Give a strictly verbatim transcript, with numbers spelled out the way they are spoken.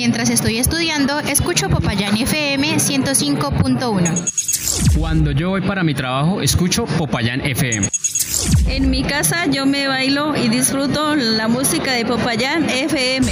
mientras estoy estudiando, escucho Popayán F M ciento cinco punto uno. Cuando yo voy para mi trabajo, escucho Popayán F M. En mi casa yo me bailo y disfruto la música de Popayán F M.